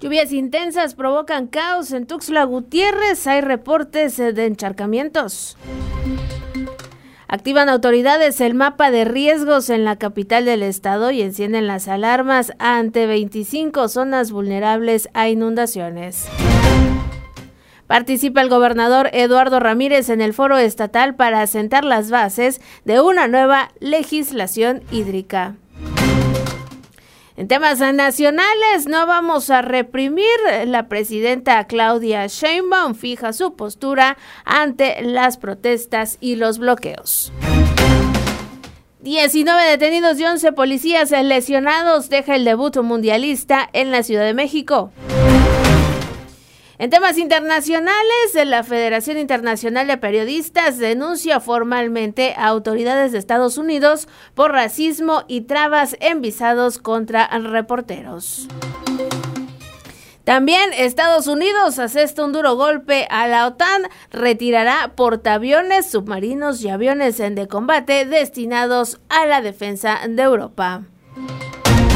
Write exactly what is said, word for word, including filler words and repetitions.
Lluvias intensas provocan caos en Tuxtla Gutiérrez. Hay reportes de encharcamientos. Activan autoridades el mapa de riesgos en la capital del estado y encienden las alarmas ante veinticinco zonas vulnerables a inundaciones. Participa el gobernador Eduardo Ramírez en el foro estatal para asentar las bases de una nueva legislación hídrica. En temas nacionales, no vamos a reprimir. La presidenta Claudia Sheinbaum fija su postura ante las protestas y los bloqueos. diecinueve detenidos y once policías lesionados deja el debut mundialista en la Ciudad de México. En temas internacionales, la Federación Internacional de Periodistas denuncia formalmente a autoridades de Estados Unidos por racismo y trabas en visados contra reporteros. También Estados Unidos asesta un duro golpe a la OTAN, retirará portaaviones, submarinos y aviones de combate destinados a la defensa de Europa.